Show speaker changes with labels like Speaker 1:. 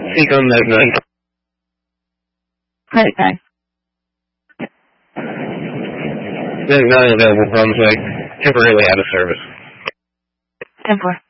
Speaker 1: Speak on Note 9.
Speaker 2: Okay.
Speaker 1: Note 9 available Brunswick. Temporarily out of service.
Speaker 2: 10-4.